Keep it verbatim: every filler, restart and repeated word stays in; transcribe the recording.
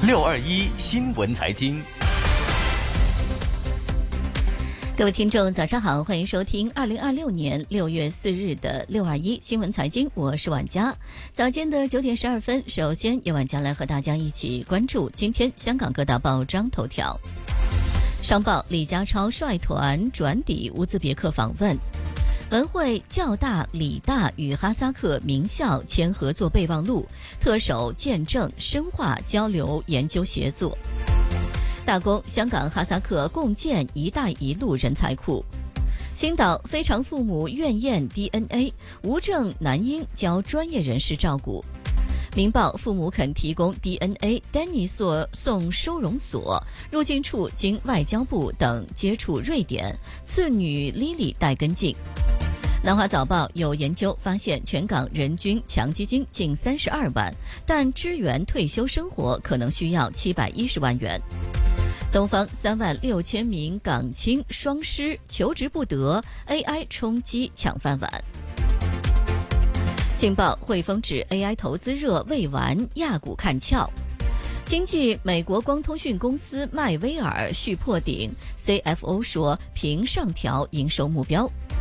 六二一新闻财经。 各位听众早上好，欢迎收听二零二六年六月四日的六二一新闻财经，我是婉佳。早间的九点十二分，首先由婉佳来和大家一起关注今天香港各大报章头条。商报：李家超率团转抵乌兹别克访问。文汇：教大、理大与哈萨克名校签合作备忘录，特首见证深化交流研究协作。大公：香港、哈萨克共建“一带一路”人才库。星岛：非常父母愿验 D N A， 无证男婴交专业人士照顾。明报：父母肯提供 D N A， 丹尼索送收容所。入境处经外交部等接触瑞典，次女 Lily 待跟进。南华早报：有研究发现，全港人均强基金近三十二万，但支援退休生活可能需要七百一十万元。东方：三万六千名港青双失求职不得 ，A I 冲击抢饭碗。信报：汇丰指 A I 投资热未完，亚股看俏。经济：美国光通讯公司迈威尔续破顶 ，C F O 说平上调营收目标。